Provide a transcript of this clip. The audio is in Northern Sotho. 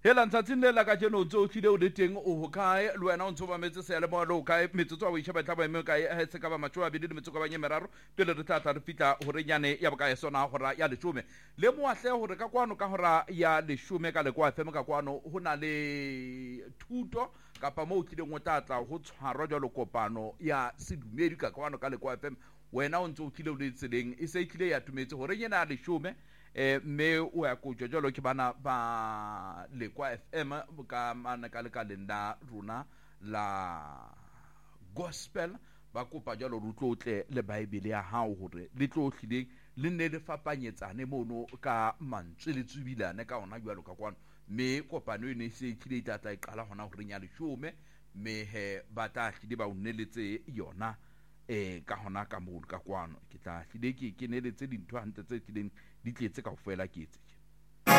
hela ntsatsing le la ka jeno tso tlile o le teng o hokae le wena o ntsoba metse se le mo lo kae metsotso wa itšha batla ba eme kae ha se ka ba matšwa bile le metso ka banye meraro pele re tla re fitla hore nyane ya bokae sona hora ya leshome le moahle hore ka kwano ka hora ya leshome ka le kwa FM ka kwano ho na le thuto kapa mo tlileng o tlatla ho tshwarwa jalo kopano ya sedumedi ka kwano ka le kwa FM wena o ntso tlile o le tseleng e se tlile ya tumetse hore nyane ya leshome me o ya go jolo ke bana ba le kwa FM ka mana ka le kalenda runa la gospel ba kopa jalo rutlotle le bible ya hao hore le tlo hlile le ne le fapanyetsane mono ka mantswe le tsubilane ka ona jalo ka kwano me kopano e ne se tlile tata e qala hona hore nya leshome me he ba tla hlile ba uneletse yona ka hona ka mo ka kwano ke tla hlile ke neletse dintho hantse tse tlileng di tletse ka ofela ke